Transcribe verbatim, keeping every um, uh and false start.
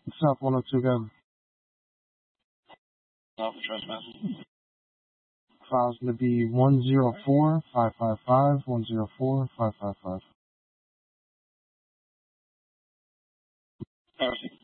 South one oh two again. Alpha trespassing. File's going to be one zero four five five five, one zero four five five five. Piracy.